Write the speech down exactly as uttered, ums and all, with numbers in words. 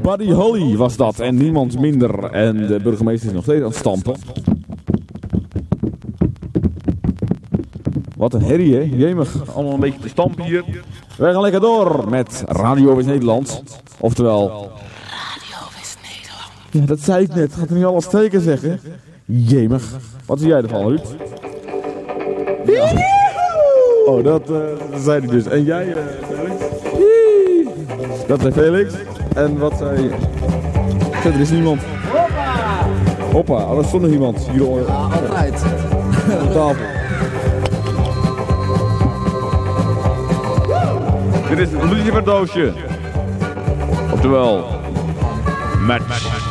Buddy Holly was dat. En niemand minder. En de burgemeester is nog steeds aan het stampen. Wat een herrie, hè? Jemig. Allemaal een beetje te stampen hier. Wij gaan lekker door met Radio West-Nederland. Oftewel... Radio West-Nederland. Ja, dat zei ik net. Gaat er niet alles steken zeggen? Jemig. Wat zie jij ervan, Ruud? Ja. Oh, dat, uh, dat zei hij dus. En jij, uh, Felix? Dat zei Felix. En wat zei je? Er is niemand. Hoppa! Hoppa, oh, er stond nog iemand. Hier uh, Ja, altijd. op tafel. Dit is het Lucifer doosje. Oftewel, match.